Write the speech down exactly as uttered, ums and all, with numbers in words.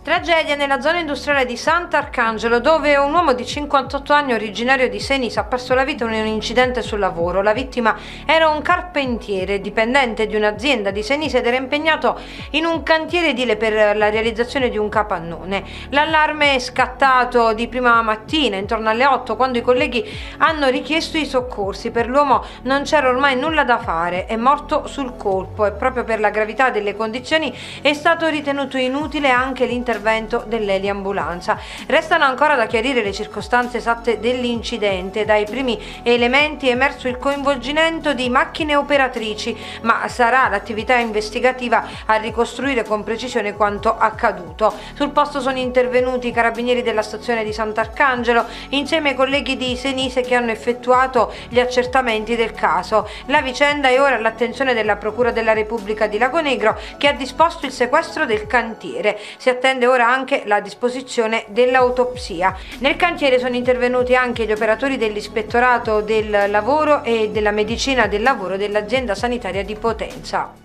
Tragedia nella zona industriale di Sant'Arcangelo, dove un uomo di cinquantotto anni originario di Senisa ha perso la vita in un incidente sul lavoro. La vittima era un carpentiere dipendente di un'azienda di Senisa ed era impegnato in un cantiere edile per la realizzazione di un capannone. L'allarme è scattato di prima mattina intorno alle otto, quando i colleghi hanno richiesto i soccorsi. Per l'uomo non c'era ormai nulla da fare, è morto sul colpo e proprio per la gravità delle condizioni è stato ritenuto inutile anche l'intervento intervento dell'eliambulanza. Restano ancora da chiarire le circostanze esatte dell'incidente. Dai primi elementi è emerso il coinvolgimento di macchine operatrici, ma sarà l'attività investigativa a ricostruire con precisione quanto accaduto. Sul posto sono intervenuti i carabinieri della stazione di Sant'Arcangelo insieme ai colleghi di Senise che hanno effettuato gli accertamenti del caso. La vicenda è ora all'attenzione della Procura della Repubblica di Lagonegro, che ha disposto il sequestro del cantiere. Si attende ora anche la disposizione dell'autopsia. Nel cantiere sono intervenuti anche gli operatori dell'Ispettorato del Lavoro e della Medicina del Lavoro dell'azienda sanitaria di Potenza.